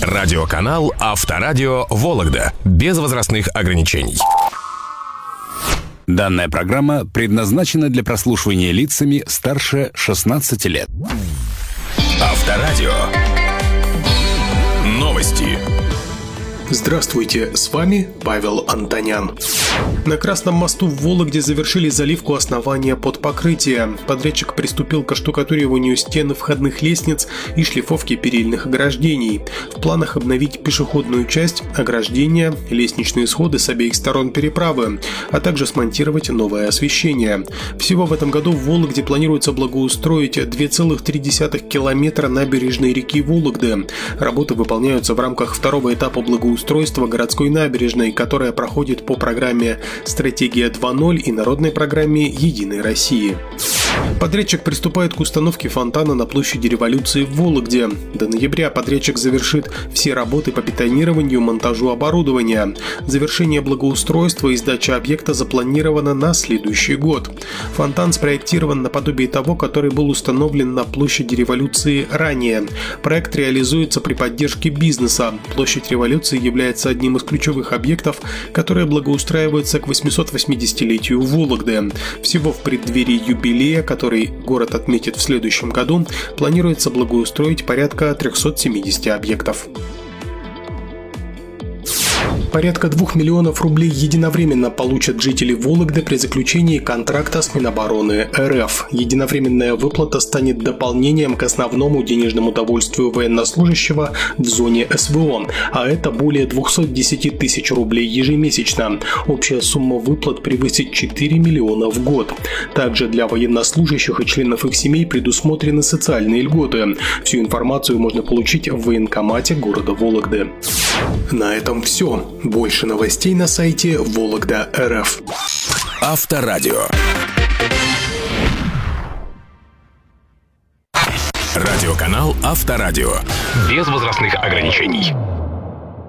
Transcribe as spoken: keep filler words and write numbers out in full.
Радиоканал Авторадио Вологда. Без возрастных ограничений. Данная программа предназначена для прослушивания лицами старше шестнадцати лет. Авторадио. Новости. Здравствуйте, с вами Павел Антонян. На Красном мосту в Вологде завершили заливку основания под покрытие. Подрядчик приступил к оштукатуриванию стен входных лестниц и шлифовке перильных ограждений. В планах обновить пешеходную часть, ограждения, лестничные сходы с обеих сторон переправы, а также смонтировать новое освещение. Всего в этом году в Вологде планируется благоустроить два целых три десятых километра набережной реки Вологды. Работы выполняются в рамках второго этапа благоустройства устройства городской набережной, которая проходит по программе «Стратегия два ноль» и народной программе «Единой России». Подрядчик приступает к установке фонтана на площади Революции в Вологде. До ноября подрядчик завершит все работы по бетонированию, монтажу оборудования. Завершение благоустройства и сдача объекта запланировано на следующий год. Фонтан спроектирован наподобие того, который был установлен на площади Революции ранее. Проект реализуется при поддержке бизнеса. Площадь Революции является одним из ключевых объектов, которые благоустраиваются к восьмисот восьмидесятилетию Вологды. Всего в преддверии юбилея, который город отметит в следующем году, планируется благоустроить порядка трехсот семидесяти объектов. Порядка двух миллионов рублей единовременно получат жители Вологды при заключении контракта с Минобороны РФ. Единовременная выплата станет дополнением к основному денежному довольствию военнослужащего в зоне СВО, а это более двухсот десяти тысяч рублей ежемесячно. Общая сумма выплат превысит четыре миллиона в год. Также для военнослужащих и членов их семей предусмотрены социальные льготы. Всю информацию можно получить в военкомате города Вологды. На этом все. Больше новостей на сайте Вологда точка эр эф. Авторадио. Радиоканал Авторадио. Без возрастных ограничений.